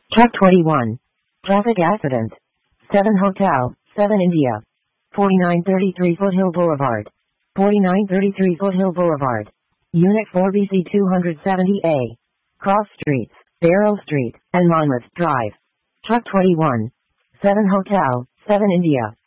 Truck 21. Traffic accident. 7 Hotel, 7 India. 4933 Foothill Boulevard. 4933 Foothill Boulevard. Unit 4BC 270A. Cross Streets, Barrow Street, and Monmouth Drive. Truck 21. 7 Hotel, 7 India.